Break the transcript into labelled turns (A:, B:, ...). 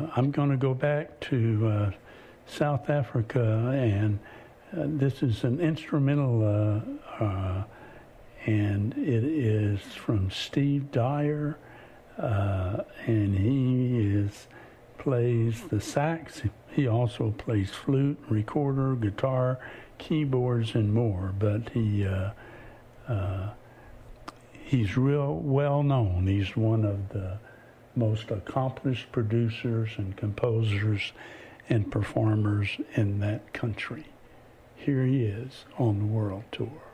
A: I'm going to go back to South Africa, and this is an instrumental, and it is from Steve Dyer, and he plays the sax. He also plays flute, recorder, guitar, keyboards, and more. But he's real well known. He's one of the most accomplished producers and composers and performers in that country. Here he is on the world tour.